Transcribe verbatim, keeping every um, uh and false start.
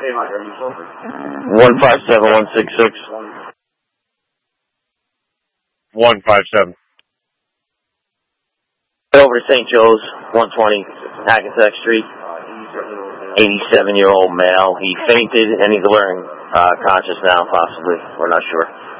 One five seven one six six. One five seven. Over to Saint Joe's, one twenty Hackensack Street. eighty-seven-year-old male. He fainted and he's wearing uh, conscious now, possibly. We're not sure.